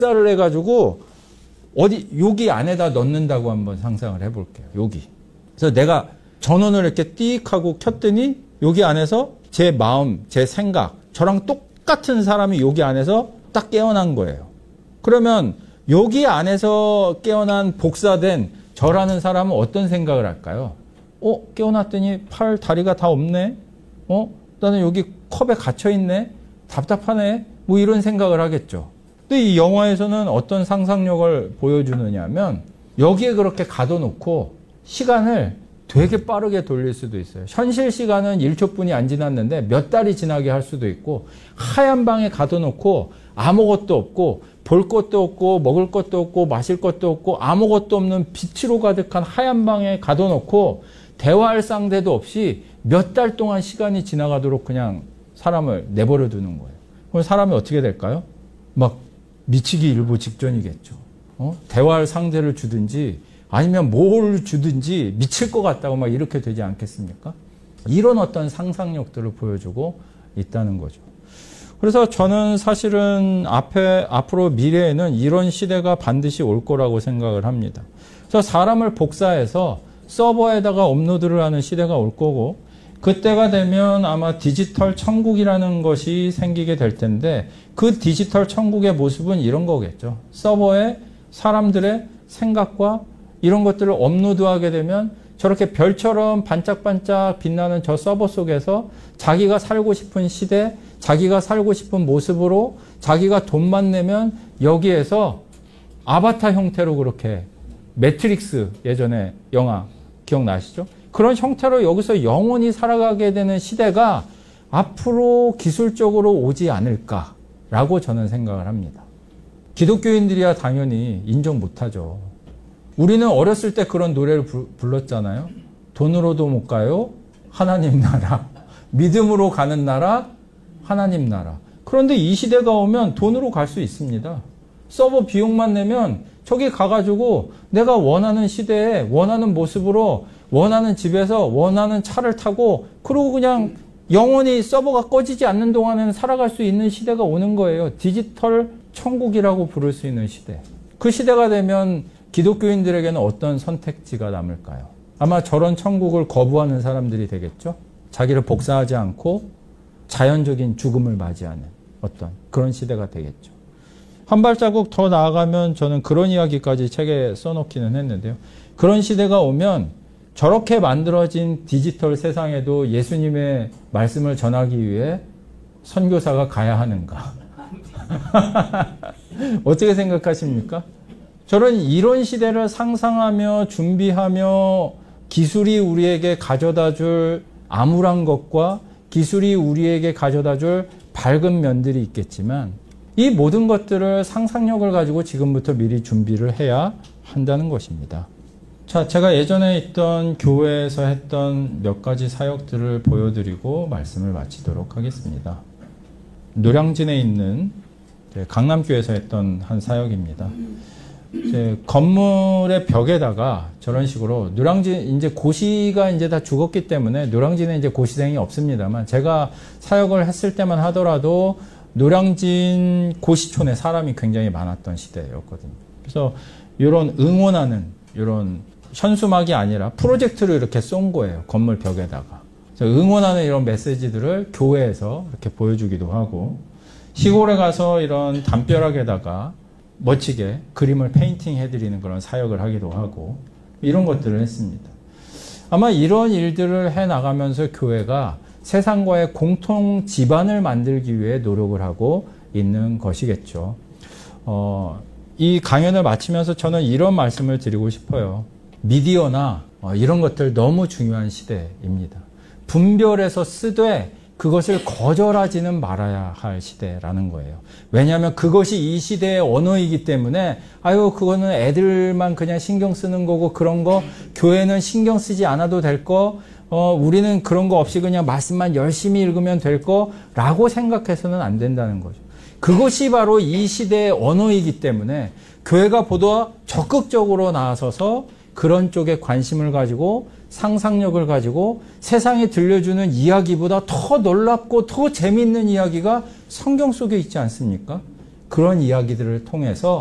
복사를 해가지고 어디 여기 안에다 넣는다고 한번 상상을 해볼게요. 여기. 그래서 내가 전원을 이렇게 띡 하고 켰더니 여기 안에서 제 마음, 제 생각, 저랑 똑같은 사람이 여기 안에서 딱 깨어난 거예요. 그러면 여기 안에서 깨어난 복사된 저라는 사람은 어떤 생각을 할까요? 깨어났더니 팔, 다리가 다 없네? 나는 여기 컵에 갇혀있네? 답답하네? 뭐 이런 생각을 하겠죠. 근데 이 영화에서는 어떤 상상력을 보여주느냐면 여기에 그렇게 가둬놓고 시간을 되게 빠르게 돌릴 수도 있어요. 현실 시간은 1초뿐이 안 지났는데 몇 달이 지나게 할 수도 있고 하얀 방에 가둬놓고 아무것도 없고 볼 것도 없고 먹을 것도 없고 마실 것도 없고 아무것도 없는 빛으로 가득한 하얀 방에 가둬놓고 대화할 상대도 없이 몇 달 동안 시간이 지나가도록 그냥 사람을 내버려 두는 거예요. 그럼 사람이 어떻게 될까요? 막 미치기 일보 직전이겠죠. 대화할 상대를 주든지 아니면 뭘 주든지 미칠 것 같다고 막 이렇게 되지 않겠습니까? 이런 어떤 상상력들을 보여주고 있다는 거죠. 그래서 저는 사실은 앞으로 미래에는 이런 시대가 반드시 올 거라고 생각을 합니다. 그래서 사람을 복사해서 서버에다가 업로드를 하는 시대가 올 거고 그때가 되면 아마 디지털 천국이라는 것이 생기게 될 텐데 그 디지털 천국의 모습은 이런 거겠죠. 서버에 사람들의 생각과 이런 것들을 업로드하게 되면 저렇게 별처럼 반짝반짝 빛나는 저 서버 속에서 자기가 살고 싶은 시대, 자기가 살고 싶은 모습으로 자기가 돈만 내면 여기에서 아바타 형태로 그렇게 매트릭스 예전에 영화 기억나시죠? 그런 형태로 여기서 영원히 살아가게 되는 시대가 앞으로 기술적으로 오지 않을까라고 저는 생각을 합니다. 기독교인들이야 당연히 인정 못하죠. 우리는 어렸을 때 그런 노래를 불렀잖아요. 돈으로도 못 가요. 하나님 나라. 믿음으로 가는 나라. 하나님 나라. 그런데 이 시대가 오면 돈으로 갈 수 있습니다. 서버 비용만 내면 저기 가가지고 내가 원하는 시대에 원하는 모습으로 원하는 집에서 원하는 차를 타고 그러고 그냥 영원히 서버가 꺼지지 않는 동안에는 살아갈 수 있는 시대가 오는 거예요. 디지털 천국이라고 부를 수 있는 시대. 그 시대가 되면 기독교인들에게는 어떤 선택지가 남을까요? 아마 저런 천국을 거부하는 사람들이 되겠죠? 자기를 복사하지 않고 자연적인 죽음을 맞이하는 어떤 그런 시대가 되겠죠. 한 발자국 더 나아가면 저는 그런 이야기까지 책에 써놓기는 했는데요. 그런 시대가 오면 저렇게 만들어진 디지털 세상에도 예수님의 말씀을 전하기 위해 선교사가 가야 하는가? 어떻게 생각하십니까? 이런 시대를 상상하며 준비하며 기술이 우리에게 가져다 줄 암울한 것과 기술이 우리에게 가져다 줄 밝은 면들이 있겠지만 이 모든 것들을 상상력을 가지고 지금부터 미리 준비를 해야 한다는 것입니다. 자, 제가 예전에 있던 교회에서 했던 몇 가지 사역들을 보여드리고 말씀을 마치도록 하겠습니다. 노량진에 있는 강남교회에서 했던 한 사역입니다. 이제 건물의 벽에다가 저런 식으로 노량진 이제 고시가 이제 다 죽었기 때문에 노량진에 이제 고시생이 없습니다만 제가 사역을 했을 때만 하더라도 노량진 고시촌에 사람이 굉장히 많았던 시대였거든요. 그래서 이런 응원하는 이런 현수막이 아니라 프로젝트를 이렇게 쏜 거예요. 건물 벽에다가. 응원하는 이런 메시지들을 교회에서 이렇게 보여주기도 하고 시골에 가서 이런 담벼락에다가 멋지게 그림을 페인팅 해드리는 그런 사역을 하기도 하고 이런 것들을 했습니다. 아마 이런 일들을 해나가면서 교회가 세상과의 공통 지반을 만들기 위해 노력을 하고 있는 것이겠죠. 이 강연을 마치면서 저는 이런 말씀을 드리고 싶어요. 미디어나 이런 것들 너무 중요한 시대입니다. 분별해서 쓰되 그것을 거절하지는 말아야 할 시대라는 거예요. 왜냐하면 그것이 이 시대의 언어이기 때문에 그거는 애들만 그냥 신경 쓰는 거고 그런 거 교회는 신경 쓰지 않아도 될 거 우리는 그런 거 없이 그냥 말씀만 열심히 읽으면 될 거라고 생각해서는 안 된다는 거죠. 그것이 바로 이 시대의 언어이기 때문에 교회가 보다 적극적으로 나서서 그런 쪽에 관심을 가지고 상상력을 가지고 세상에 들려주는 이야기보다 더 놀랍고 더 재미있는 이야기가 성경 속에 있지 않습니까? 그런 이야기들을 통해서